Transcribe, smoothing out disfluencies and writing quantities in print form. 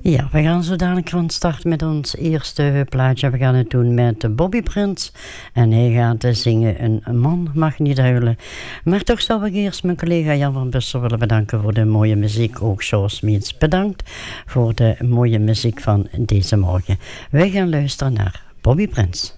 Ja, we gaan zo dadelijk van start met ons eerste plaatje. We gaan het doen met Bobby Prins. En hij gaat zingen Een man mag niet huilen. Maar toch zou ik eerst mijn collega Jan van Bussel willen bedanken voor de mooie muziek. Ook George Meets bedankt voor de mooie muziek van deze morgen. Wij gaan luisteren naar Bobby Prins.